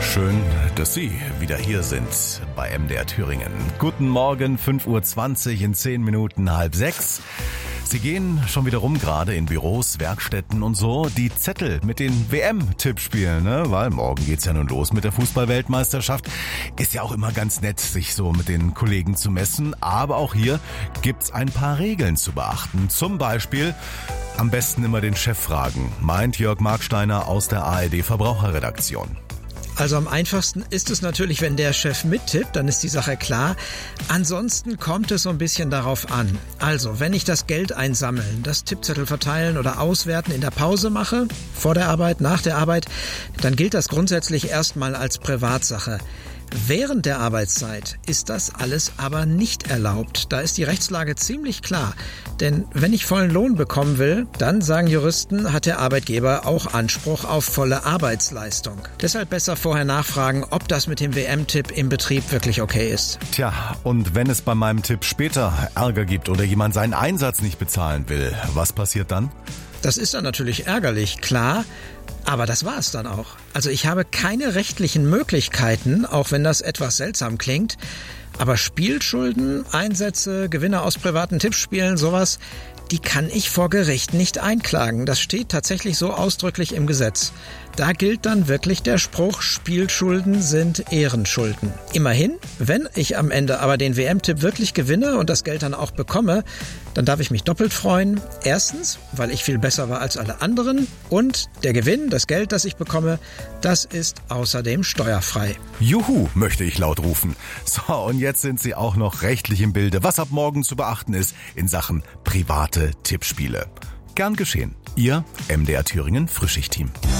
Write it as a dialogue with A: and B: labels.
A: Schön, dass Sie wieder hier sind bei MDR Thüringen. Guten Morgen, 5:20 Uhr, in 10 Minuten 5:30. Sie gehen schon wieder rum, gerade in Büros, Werkstätten und so. Die Zettel mit den WM-Tippspielen, ne? Weil morgen geht's ja nun los mit der Fußball-Weltmeisterschaft. Ist ja auch immer ganz nett, sich so mit den Kollegen zu messen. Aber auch hier gibt's ein paar Regeln zu beachten. Zum Beispiel am besten immer den Chef fragen, meint Jörg Marksteiner aus der ARD-Verbraucherredaktion.
B: Also am einfachsten ist es natürlich, wenn der Chef mittippt, dann ist die Sache klar. Ansonsten kommt es so ein bisschen darauf an. Also, wenn ich das Geld einsammeln, das Tippzettel verteilen oder auswerten in der Pause mache, vor der Arbeit, nach der Arbeit, dann gilt das grundsätzlich erstmal als Privatsache. Während der Arbeitszeit ist das alles aber nicht erlaubt. Da ist die Rechtslage ziemlich klar. Denn wenn ich vollen Lohn bekommen will, dann, sagen Juristen, hat der Arbeitgeber auch Anspruch auf volle Arbeitsleistung. Deshalb besser vorher nachfragen, ob das mit dem WM-Tipp im Betrieb wirklich okay ist.
A: Tja, und wenn es bei meinem Tipp später Ärger gibt oder jemand seinen Einsatz nicht bezahlen will, was passiert dann?
B: Das ist dann natürlich ärgerlich, klar. Aber das war es dann auch. Also ich habe keine rechtlichen Möglichkeiten, auch wenn das etwas seltsam klingt. Aber Spielschulden, Einsätze, Gewinne aus privaten Tippspielen, sowas, die kann ich vor Gericht nicht einklagen. Das steht tatsächlich so ausdrücklich im Gesetz. Da gilt dann wirklich der Spruch, Spielschulden sind Ehrenschulden. Immerhin, wenn ich am Ende aber den WM-Tipp wirklich gewinne und das Geld dann auch bekomme, dann darf ich mich doppelt freuen. Erstens, weil ich viel besser war als alle anderen. Und der Gewinn, das Geld, das ich bekomme, das ist außerdem steuerfrei.
A: Juhu, möchte ich laut rufen. So, und jetzt sind Sie auch noch rechtlich im Bilde, was ab morgen zu beachten ist in Sachen private Tippspiele. Gern geschehen. Ihr MDR Thüringen Frischschicht-Team.